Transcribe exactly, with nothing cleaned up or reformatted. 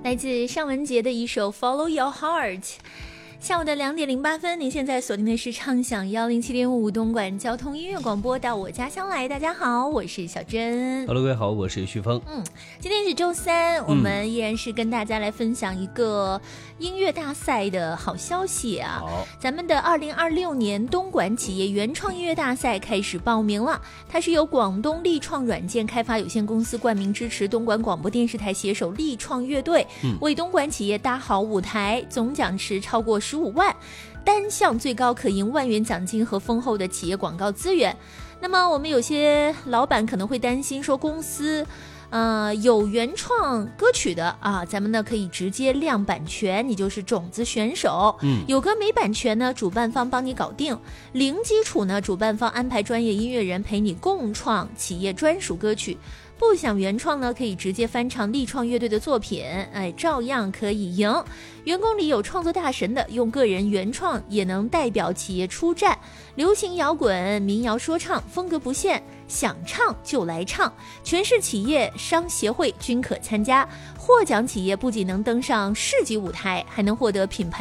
来自尚雯婕的一首 Follow Your Heart。下午的两点零八分，您现在锁定的是畅享幺零七点五东莞交通音乐广播，到我家乡来。大家好，我是小珍。 Hello， 各位好，我是旭峰。 嗯，今天是周三，我们依然是跟大家来分享一个音乐大赛的好消息啊！ 好， 咱们的二零二六年东莞企业原创音乐大赛开始报名了。它是由广东力创软件开发有限公司冠名支持，东莞广播电视台携手力创乐队，嗯、为东莞企业搭好舞台，总奖池超过十五万，单项最高可赢万元奖金和丰厚的企业广告资源。那么我们有些老板可能会担心说，公司呃有原创歌曲的啊，咱们呢可以直接亮版权，你就是种子选手。嗯，有歌没版权呢，主办方帮你搞定。零基础呢，主办方安排专业音乐人陪你共创企业专属歌曲。不想原创呢，可以直接翻唱力创乐队的作品，哎，照样可以赢。员工里有创作大神的，用个人原创也能代表企业出战。流行摇滚、民谣说唱，风格不限，想唱就来唱。全市企业商协会均可参加。获奖企业不仅能登上市级舞台，还能获得品牌